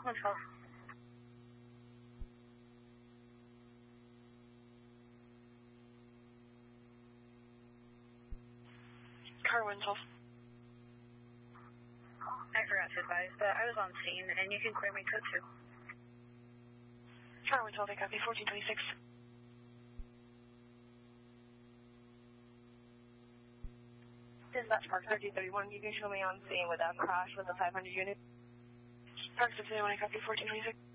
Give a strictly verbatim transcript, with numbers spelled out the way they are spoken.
one twelve. Car one twelve. I forgot to advise, but I was on scene, and you can clear me code two. Car one twelve, I copy, fourteen twenty-six. Dispatch Park thirty thirty-one, you can show me on scene without crash with the five hundred unit. Park six thirty-one, I copy, fourteen twenty-six.